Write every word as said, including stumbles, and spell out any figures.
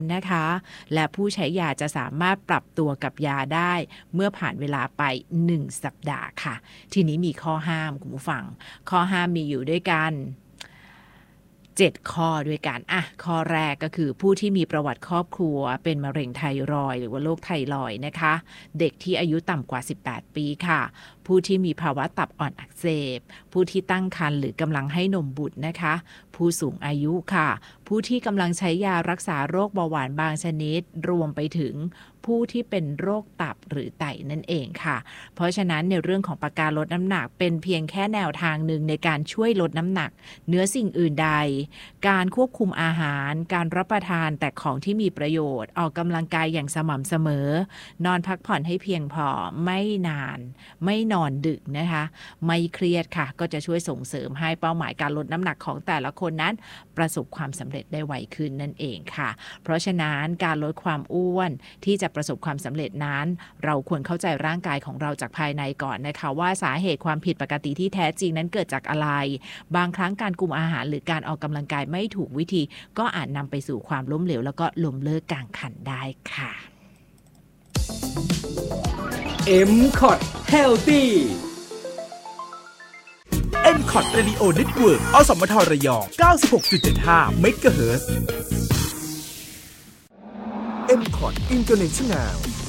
นะคะและผู้ใช้ยาจะสามารถปรับตัวกับยาได้เมื่อผ่านเวลาไปหนึ่งสัปดาห์ค่ะทีนี้มีข้อห้ามคุณผู้ฟังข้อห้ามมีอยู่ด้วยกันเจ็ดข้อด้วยกันอ่ะข้อแรกก็คือผู้ที่มีประวัติครอบครัวเป็นมะเร็งไทรอยด์หรือว่าโรคไทรอยด์นะคะเด็กที่อายุต่ำกว่าสิบแปดปีค่ะผู้ที่มีภาวะตับอ่อนอักเสบผู้ที่ตั้งครรภ์หรือกำลังให้นมบุตรนะคะผู้สูงอายุค่ะผู้ที่กำลังใช้ยารักษาโรคเบาหวานบางชนิดรวมไปถึงผู้ที่เป็นโรคตับหรือไตนั่นเองค่ะเพราะฉะนั้นในเรื่องของปากกาลดน้ำหนักเป็นเพียงแค่แนวทางหนึ่งในการช่วยลดน้ำหนักเหนือสิ่งอื่นใดการควบคุมอาหารการรับประทานแต่ของที่มีประโยชน์ออกกำลังกายอย่างสม่ำเสมอนอนพักผ่อนให้เพียงพอไม่นานไม่นอนดึกนะคะไม่เครียดค่ะก็จะช่วยส่งเสริมให้เป้าหมายการลดน้ำหนักของแต่ละคนนั้นประสบความสำเร็จได้ไวขึ้นนั่นเองค่ะเพราะฉะนั้นการลดความอ้วนที่จะประสบความสำเร็จนั้นเราควรเข้าใจร่างกายของเราจากภายในก่อนนะคะว่าสาเหตุความผิดปกติที่แท้จริงนั้นเกิดจากอะไรบางครั้งการกุมอาหารหรือการออกกำลังกายไม่ถูกวิธีก็อาจนำไปสู่ความล้มเหลวแล้วก็ล้มเลิกกลางคันได้ค่ะเอ็ม คอท Healthy เอ็ม คอท Radio Network อสมทระยอง เก้าสิบหกจุดเจ็ดห้า เมกะเฮิรตซ์ เอ็ม คอท International